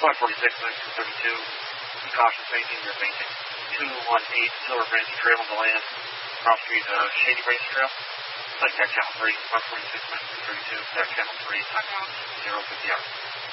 546, 932. Caution fainting, you're fainting. 218 Silver Branch Trail on the land. Cross Street, Shady Branch Trail. Flight deck channel 3, 546, 932. Deck channel 3, time 050 hours.